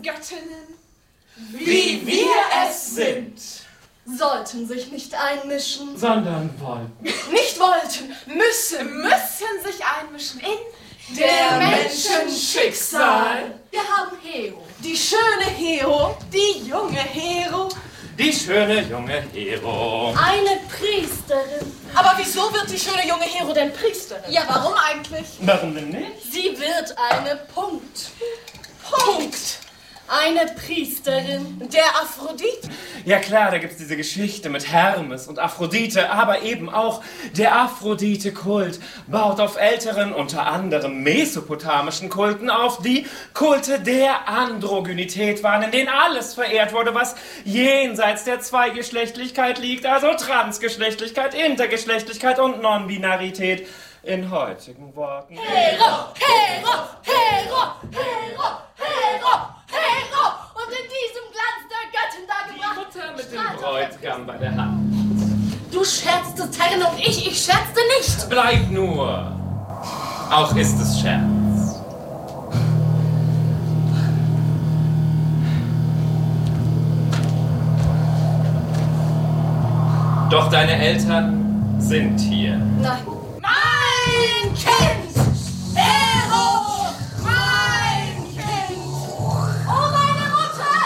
Göttinnen, wie wir es sind, sollten sich nicht einmischen, sondern wollten. Nicht wollten, müssen sich einmischen in der Menschen Schicksal. Wir haben Hero, die schöne Hero, die junge Hero, die schöne junge Hero. Eine Priesterin. Aber wieso wird die schöne junge Hero denn Priesterin? Ja, warum eigentlich? Warum denn nicht? Sie wird eine Punkt. Eine Priesterin. Der Aphrodite? Ja klar, da gibt's diese Geschichte mit Hermes und Aphrodite, aber eben auch der Aphrodite-Kult baut auf älteren, unter anderem mesopotamischen Kulten auf, die Kulte der Androgynität waren, in denen alles verehrt wurde, was jenseits der Zweigeschlechtlichkeit liegt, also Transgeschlechtlichkeit, Intergeschlechtlichkeit und Non-Binarität. In heutigen Worten. Hero, Hero, Hero, Hero, Hero, Hero! Und in diesem Glanz der Göttin dargebracht. Die Mutter mit dem Bräutigam bei der Hand. Du scherztest, Herrin, und ich scherzte nicht. Bleib nur. Auch ist es Scherz. Doch deine Eltern sind hier. Nein. Mein Kind! Hero! Mein Kind! Oh, meine Mutter!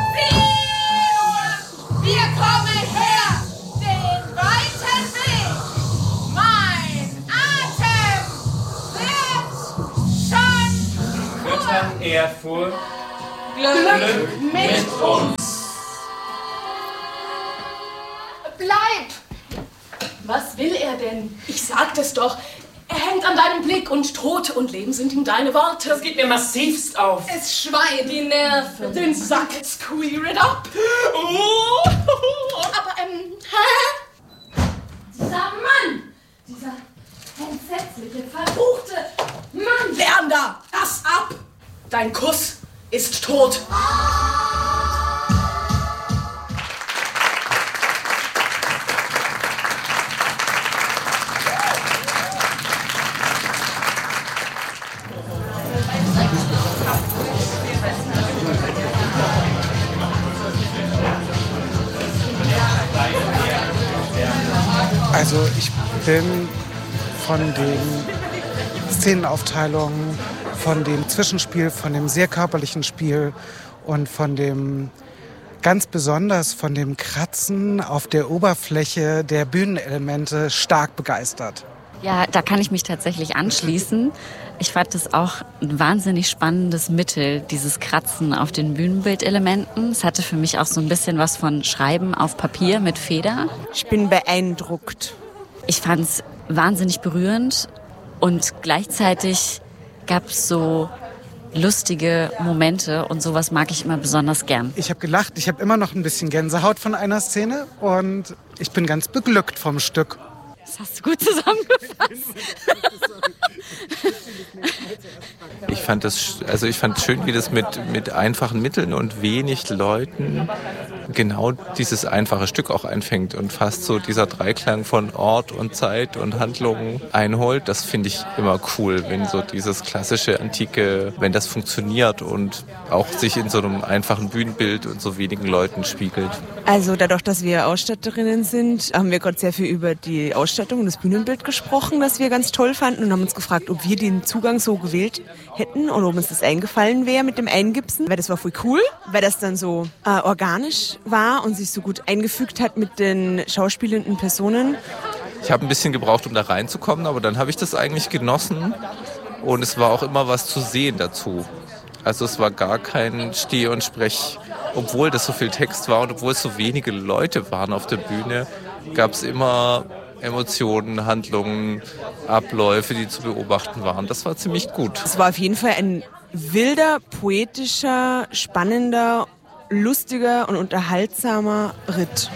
Wir kommen her! Den weiten Weg! Mein Atem wird schon Göttern Ehrfurcht. Glück mit uns. Bleib! Was will er denn? Ich sagte es doch. Er hängt an deinem Blick und Tod und Leben sind ihm deine Worte. Das geht mir massivst auf. Es schweißt die Nerven. Den Sack. Squeer it up. Aber, dieser Mann, dieser entsetzliche, verruchte Mann. Leander, lass ab! Dein Kuss ist tot. Also ich bin von den Szenenaufteilungen, von dem Zwischenspiel, von dem sehr körperlichen Spiel und von dem ganz besonders von dem Kratzen auf der Oberfläche der Bühnenelemente stark begeistert. Ja, da kann ich mich tatsächlich anschließen. Ich fand das auch ein wahnsinnig spannendes Mittel, dieses Kratzen auf den Bühnenbildelementen. Es hatte für mich auch so ein bisschen was von Schreiben auf Papier mit Feder. Ich bin beeindruckt. Ich fand es wahnsinnig berührend und gleichzeitig gab es so lustige Momente und sowas mag ich immer besonders gern. Ich habe gelacht, ich habe immer noch ein bisschen Gänsehaut von einer Szene und ich bin ganz beglückt vom Stück. Das hast du gut zusammengefasst. Ich fand es schön, wie das mit einfachen Mitteln und wenig Leuten genau dieses einfache Stück auch einfängt und fast so dieser Dreiklang von Ort und Zeit und Handlungen einholt. Das finde ich immer cool, wenn so dieses klassische, antike, wenn das funktioniert und auch sich in so einem einfachen Bühnenbild und so wenigen Leuten spiegelt. Also dadurch, dass wir Ausstatterinnen sind, haben wir gerade sehr viel über die Ausstattung und das Bühnenbild gesprochen, das wir ganz toll fanden und haben uns gefragt, ob wir den Zugang so gewählt hätten oder ob uns das eingefallen wäre mit dem Eingipsen, weil das war voll cool, weil das dann so organisch war und sich so gut eingefügt hat mit den schauspielenden Personen. Ich habe ein bisschen gebraucht, um da reinzukommen, aber dann habe ich das eigentlich genossen und es war auch immer was zu sehen dazu. Also es war gar kein Steh- und Sprech, obwohl das so viel Text war und obwohl es so wenige Leute waren auf der Bühne, gab es immer Emotionen, Handlungen, Abläufe, die zu beobachten waren. Das war ziemlich gut. Es war auf jeden Fall ein wilder, poetischer, spannender, lustiger und unterhaltsamer Ritt.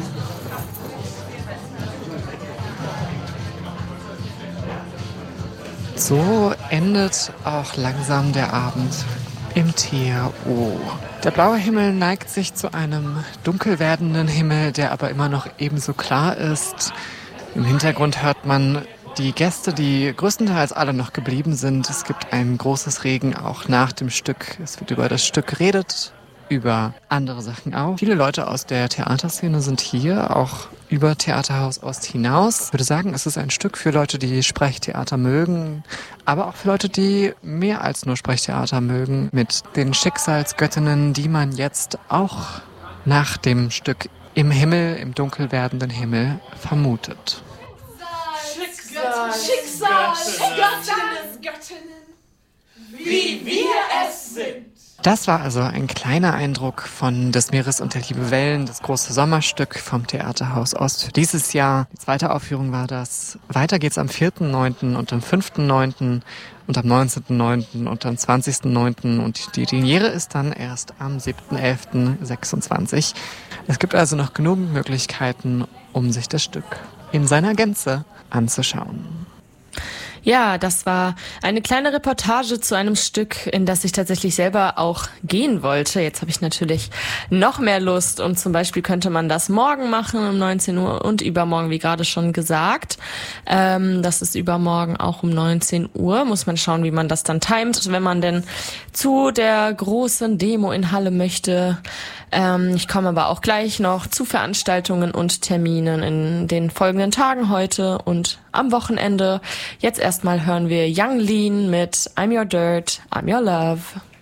So endet auch langsam der Abend im THO. Der blaue Himmel neigt sich zu einem dunkel werdenden Himmel, der aber immer noch ebenso klar ist. Im Hintergrund hört man die Gäste, die größtenteils alle noch geblieben sind. Es gibt ein großes Regen auch nach dem Stück. Es wird über das Stück geredet, über andere Sachen auch. Viele Leute aus der Theaterszene sind hier, auch über Theaterhaus Ost hinaus. Ich würde sagen, es ist ein Stück für Leute, die Sprechtheater mögen, aber auch für Leute, die mehr als nur Sprechtheater mögen, mit den Schicksalsgöttinnen, die man jetzt auch nach dem Stück im Himmel, im dunkel werdenden Himmel vermutet. Schicksal, Göttinnen, wie wir es sind. Das war also ein kleiner Eindruck von Des Meeres und der Liebe Wellen, das große Sommerstück vom Theaterhaus Ost für dieses Jahr. Die zweite Aufführung war das. Weiter geht's am 4.9. und am 5.9. und am 19.9. und am 20.9. und die Premiere ist dann erst am 7.11.26. Es gibt also noch genug Möglichkeiten, um sich das Stück in seiner Gänze anzuschauen. Ja, das war eine kleine Reportage zu einem Stück, in das ich tatsächlich selber auch gehen wollte. Jetzt habe ich natürlich noch mehr Lust und zum Beispiel könnte man das morgen machen um 19 Uhr und übermorgen, wie gerade schon gesagt. Das ist übermorgen auch um 19 Uhr. Muss man schauen, wie man das dann timet, wenn man denn zu der großen Demo in Halle möchte. Ich komme aber auch gleich noch zu Veranstaltungen und Terminen in den folgenden Tagen heute und am Wochenende. Jetzt erstmal hören wir Young Lean mit I'm Your Dirt, I'm Your Love.